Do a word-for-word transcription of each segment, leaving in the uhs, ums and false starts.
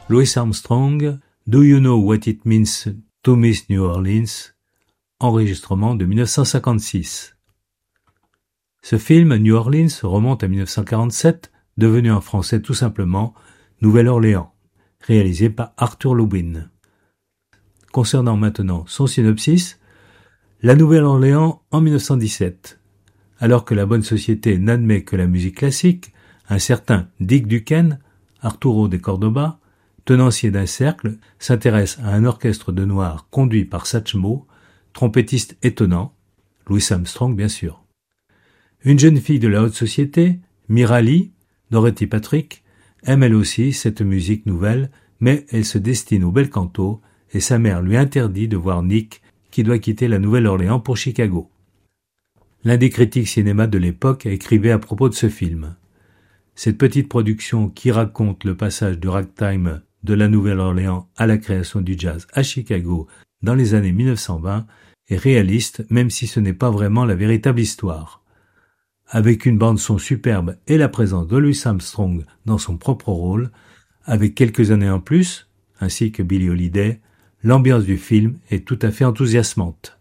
Louis Armstrong, Do You Know What It Means to Miss New Orleans, enregistrement de dix-neuf cent cinquante-six. Ce film, New Orleans, remonte à dix-neuf cent quarante-sept, devenu en français tout simplement Nouvelle-Orléans, réalisé par Arthur Lubin. Concernant maintenant son synopsis, la Nouvelle-Orléans en dix-neuf cent dix-sept. Alors que la bonne société n'admet que la musique classique, un certain Dick Duquesne, Arturo de Cordoba, tenancier d'un cercle, s'intéresse à un orchestre de noirs conduit par Satchmo, trompettiste étonnant, Louis Armstrong bien sûr. Une jeune fille de la haute société, Myra Lee, Dorothy Patrick, aime elle aussi cette musique nouvelle, mais elle se destine au bel canto et sa mère lui interdit de voir Nick qui doit quitter la Nouvelle-Orléans pour Chicago. L'un des critiques cinéma de l'époque a écrivé à propos de ce film. Cette petite production qui raconte le passage du ragtime de la Nouvelle-Orléans à la création du jazz à Chicago dans les années dix-neuf cent vingt est réaliste même si ce n'est pas vraiment la véritable histoire. Avec une bande-son superbe et la présence de Louis Armstrong dans son propre rôle, avec quelques années en plus, ainsi que Billie Holiday, l'ambiance du film est tout à fait enthousiasmante.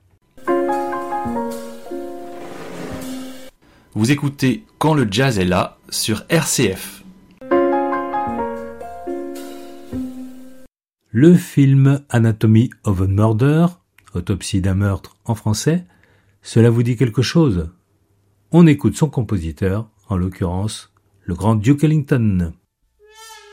Vous écoutez Quand le jazz est là sur R C F. Le film Anatomy of a Murder, Autopsie d'un meurtre en français, cela vous dit quelque chose ? On écoute son compositeur, en l'occurrence le grand Duke Ellington.